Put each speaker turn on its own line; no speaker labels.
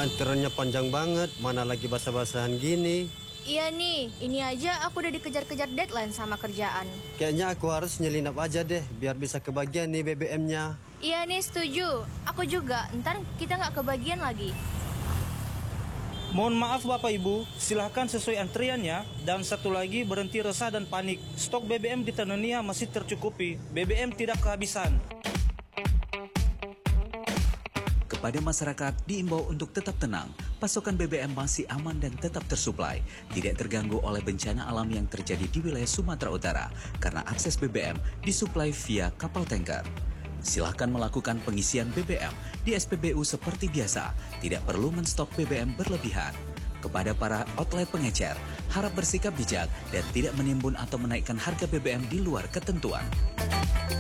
Antriannya panjang banget, mana lagi basa-basahan gini.
Iya nih, ini aja aku udah dikejar-kejar deadline sama kerjaan.
Kayaknya aku harus nyelinap aja deh, biar bisa kebagian nih BBM-nya.
Iya nih, setuju. Aku juga, ntar kita nggak kebagian lagi.
Mohon maaf Bapak Ibu, silahkan sesuai antriannya. Dan satu lagi, berhenti resah dan panik. Stok BBM di Tanzania masih tercukupi. BBM tidak kehabisan.
Kepada masyarakat diimbau untuk tetap tenang, pasokan BBM masih aman dan tetap tersuplai, tidak terganggu oleh bencana alam yang terjadi di wilayah Sumatera Utara karena akses BBM disuplai via kapal tanker. Silahkan melakukan pengisian BBM di SPBU seperti biasa, tidak perlu menstok BBM berlebihan. Kepada para outlet pengecer, harap bersikap bijak dan tidak menimbun atau menaikkan harga BBM di luar ketentuan.